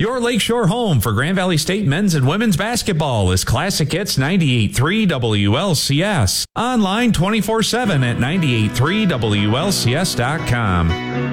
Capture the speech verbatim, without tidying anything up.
Your Lakeshore home for Grand Valley State men's and women's basketball is Classic Hits ninety-eight point three W L C S. Online twenty-four seven at ninety-eight point three W L C S dot com.